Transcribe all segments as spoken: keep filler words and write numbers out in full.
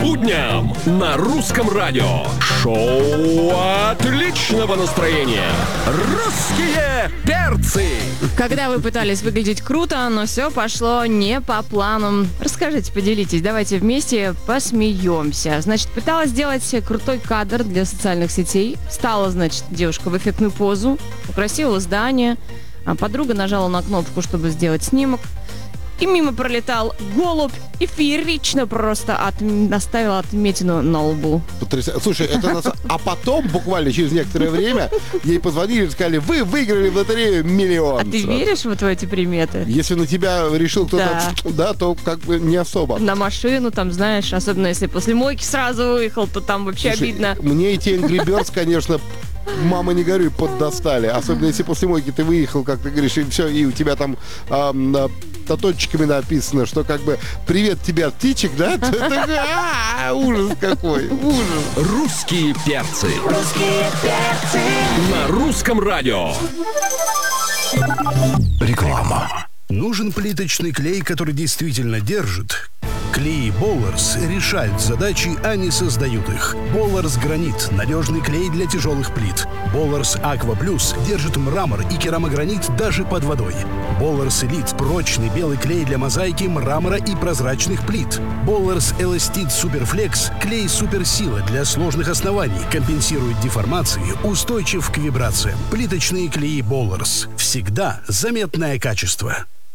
будням на русском радио. Шоу отличного настроения. Русские перцы. Когда вы пытались выглядеть круто, но все пошло не по плану. Расскажите, поделитесь, давайте вместе посмеемся. Значит, пыталась сделать крутой кадр для социальных сетей. Встала, значит, девушка в эффектную позу, у красивого здания. А подруга нажала на кнопку, чтобы сделать снимок. И мимо пролетал голубь и феерично просто от... оставил отметину на лбу. Потрясающе. Слушай, это нас... А потом, буквально через некоторое время, ей позвонили и сказали: вы выиграли в лотерею миллион. А ты веришь вот в эти приметы? Если на тебя решил кто-то, да, да то как бы не особо. На машину, там, знаешь, особенно если после мойки сразу выехал, то там вообще Слушай, обидно. Мне эти Angry Birds, конечно, мама не горюй, поддостали. Особенно если после мойки ты выехал, как ты говоришь, и все, и у тебя там эм, таточками написано, что как бы привет тебе от птичек, да? Ужас какой, ужас. Русские перцы. Русские перцы. На русском радио. Реклама. Нужен плиточный клей, который действительно держит? Клей Болларс решают задачи, а не создают их. Болларс Гранит – надежный клей для тяжелых плит. Болларс Аква Плюс держит мрамор и керамогранит даже под водой. Болларс Элит – прочный белый клей для мозаики, мрамора и прозрачных плит. Болларс Эластит Суперфлекс – клей суперсила для сложных оснований, компенсирует деформации, устойчив к вибрациям. Плиточные клеи Болларс. Всегда заметное качество.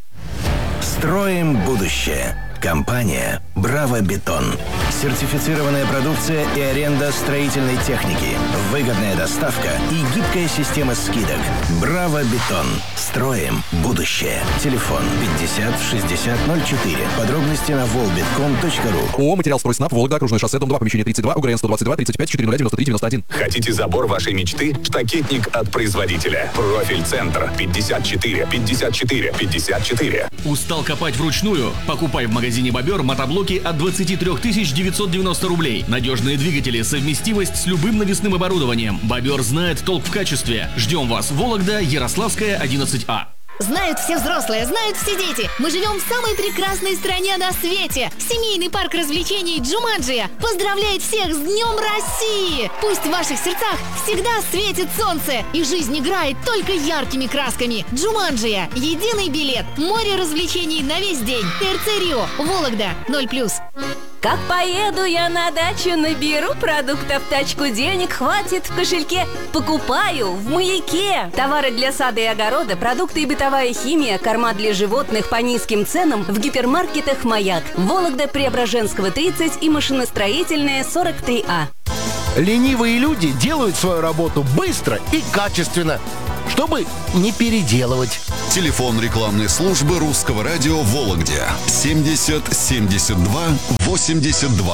Строим будущее. Компания «Браво Бетон». Сертифицированная продукция и аренда строительной техники. Выгодная доставка и гибкая система скидок. «Браво Бетон». Строим будущее. Телефон пятьдесят шестьдесят ноль четыре. Подробности на волбетком точка ру. ООО «Материал Стройснаб», Вологда, окружной шоссе, дом два, помещение тридцать два, УГРН сто двадцать два, тридцать пять, четыре ноль девяносто три девяносто один. Хотите забор вашей мечты? Штакетник от производителя. Профиль-центр пятьдесят четыре пятьдесят четыре пятьдесят четыре. Устал копать вручную? Покупай в магазине «Бобер» мотоблоки от двадцать три тысячи девятьсот девяносто рублей. Надежные двигатели, совместимость с любым навесным оборудованием. «Бобер» знает толк в качестве. Ждем вас. Вологда, Ярославская, одиннадцать А. Знают все взрослые, знают все дети. Мы живем в самой прекрасной стране на свете. Семейный парк развлечений «Джуманджия» поздравляет всех с Днем России! Пусть в ваших сердцах всегда светит солнце, и жизнь играет только яркими красками. «Джуманджия» — единый билет. Море развлечений на весь день. ТРЦ Рио, Вологда, ноль плюс. Как поеду я на дачу, наберу продуктов в тачку, денег хватит в кошельке. Покупаю в «Маяке». Товары для сада и огорода, продукты и бытовая химия, корма для животных по низким ценам в гипермаркетах «Маяк». Вологда, Преображенского, тридцать и машиностроительная, сорок три А. Ленивые люди делают свою работу быстро и качественно, чтобы не переделывать. Телефон рекламной службы русского радио в Вологде семьдесят семьдесят два восемьдесят два.